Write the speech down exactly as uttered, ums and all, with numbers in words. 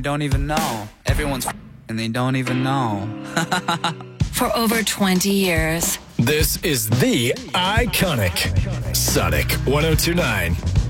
don't even know. Everyone's and they don't even know. For over twenty years. This is the iconic Sonic one oh two nine.